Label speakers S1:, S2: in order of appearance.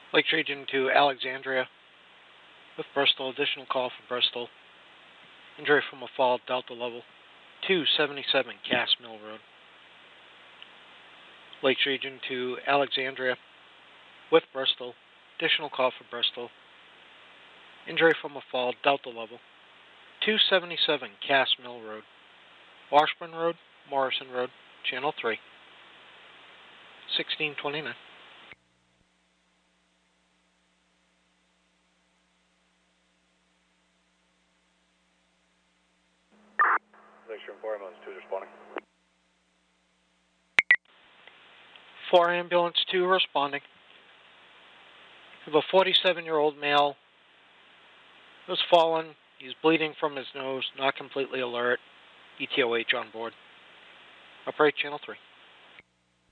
S1: Lake Region to Alexandria with Bristol. Additional call for Bristol. Injury from a fall, Delta level 277 Cass Mill Road. Lakes Region to Alexandria with Bristol. Additional call for Bristol. Injury from a fall, Delta level 277 Cass Mill Road. Washburn Road, Morrison Road, Channel 3. 1629.
S2: Lakeshore 4, ambulance 2 responding.
S1: 4 ambulance 2 responding. We have a 47-year-old male who's fallen. He's bleeding from his nose, not completely alert. ETOH on board. Operate Channel 3.